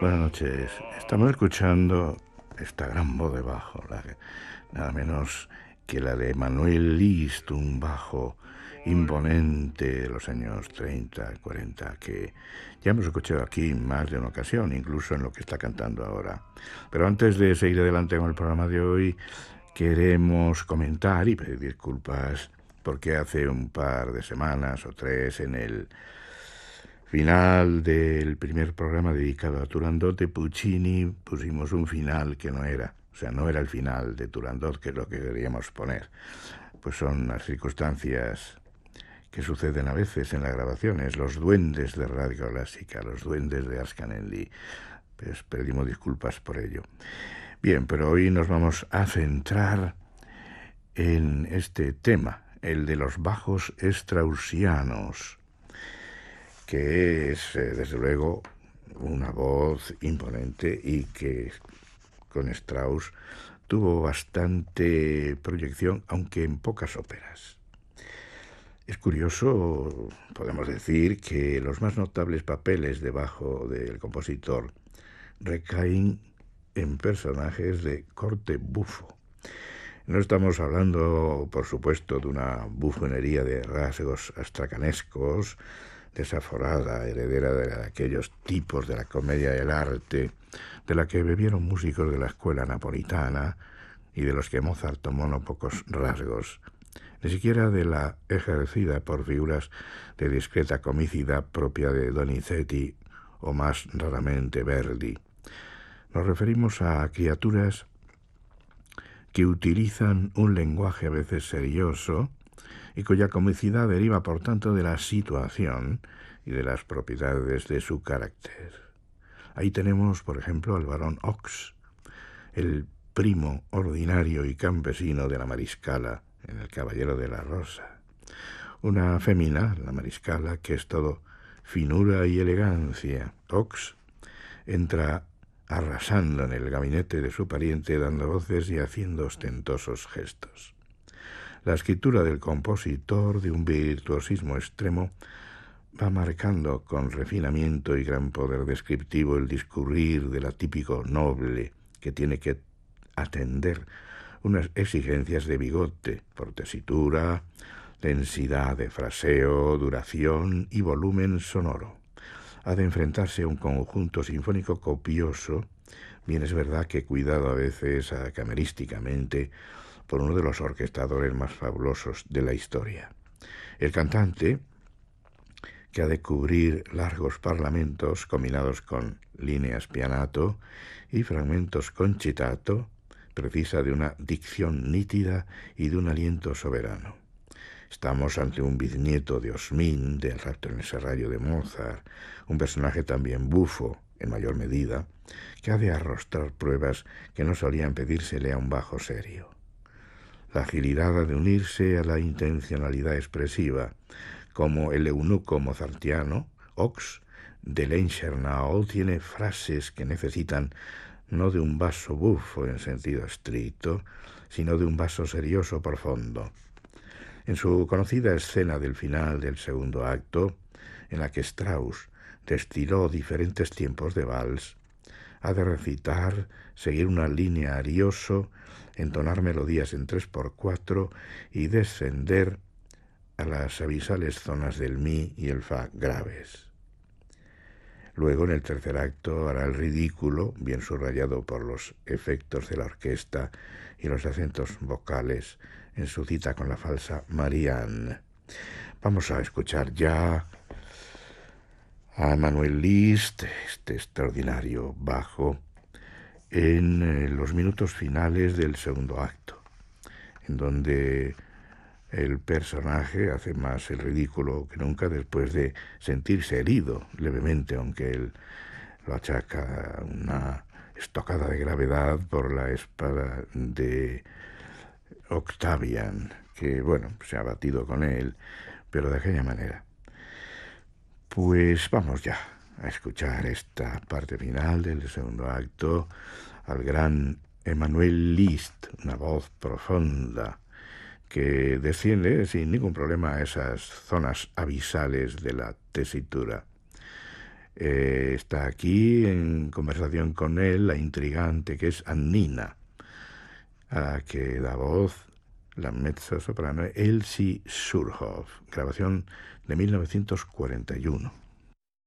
Buenas noches. Estamos escuchando esta gran voz de bajo, nada menos que la de Manuel Liszt, un bajo imponente de los años 30, 40, que ya hemos escuchado aquí en más de una ocasión, incluso en lo que está cantando ahora. Pero antes de seguir adelante con el programa de hoy, queremos comentar y pedir disculpas porque hace un par de semanas o tres, en el final del primer programa dedicado a Turandot de Puccini, pusimos un final que no era. O sea, no era el final de Turandot, que es lo que queríamos poner. Pues son las circunstancias que suceden a veces en las grabaciones, los duendes de Radio Clásica, los duendes de Ascanelli. Pues pedimos disculpas por ello. Bien, pero hoy nos vamos a centrar en este tema, el de los bajos straussianos, que es, desde luego, una voz imponente y que con Strauss tuvo bastante proyección, aunque en pocas óperas. Es curioso, podemos decir, que los más notables papeles debajo del compositor recaen en personajes de corte bufo. No estamos hablando, por supuesto, de una bufonería de rasgos astracanescos, desaforada, heredera de aquellos tipos de la comedia del arte, de la que bebieron músicos de la escuela napolitana y de los que Mozart tomó no pocos rasgos, ni siquiera de la ejercida por figuras de discreta comicidad propia de Donizetti o más raramente Verdi. Nos referimos a criaturas que utilizan un lenguaje a veces serioso y cuya comicidad deriva por tanto de la situación y de las propiedades de su carácter. Ahí tenemos, por ejemplo, al barón Ox, el primo ordinario y campesino de la mariscala en El Caballero de la Rosa. Una fémina, la mariscala, que es todo finura y elegancia. Ox entra arrasando en el gabinete de su pariente, dando voces y haciendo ostentosos gestos. La escritura del compositor, de un virtuosismo extremo, va marcando con refinamiento y gran poder descriptivo el discurrir del atípico noble que tiene que atender unas exigencias de bigote, por tesitura, densidad de fraseo, duración y volumen sonoro. Ha de enfrentarse a un conjunto sinfónico copioso, bien es verdad que cuidado a veces camerísticamente por uno de los orquestadores más fabulosos de la historia. El cantante, que ha de cubrir largos parlamentos combinados con líneas pianato y fragmentos concitato, precisa de una dicción nítida y de un aliento soberano. Estamos ante un bisnieto de Osmin, del Rapto en el Serrallo de Mozart, un personaje también bufo, en mayor medida, que ha de arrostrar pruebas que no solían pedírsele a un bajo serio. La agilidad ha de unirse a la intencionalidad expresiva, como el eunuco mozartiano, Ox, de Lenchernau, tiene frases que necesitan no de un vaso bufo en sentido estricto, sino de un vaso serioso profundo. En su conocida escena del final del segundo acto, en la que Strauss destiló diferentes tiempos de vals, ha de recitar, seguir una línea arioso, entonar melodías en 3/4 y descender a las abisales zonas del mi y el fa graves. Luego, en el tercer acto, hará el ridículo, bien subrayado por los efectos de la orquesta y los acentos vocales, en su cita con la falsa Marianne. Vamos a escuchar ya a Manuel Liszt, este extraordinario bajo, en los minutos finales del segundo acto, en donde el personaje hace más el ridículo que nunca después de sentirse herido levemente, aunque él lo achaca a una estocada de gravedad por la espada de Octavian, que, bueno, se ha batido con él, pero de aquella manera. Pues vamos ya a escuchar esta parte final del segundo acto, al gran Emanuel Liszt, una voz profunda que desciende sin ningún problema a esas zonas abisales de la tesitura. Está aquí en conversación con él la intrigante que es Annina, a la que da voz la mezzosoprano Elsie Surhoff, grabación de 1941.